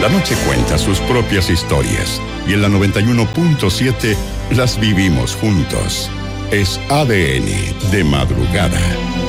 La noche cuenta sus propias historias y en la 91.7 las vivimos juntos. Es ADN de madrugada.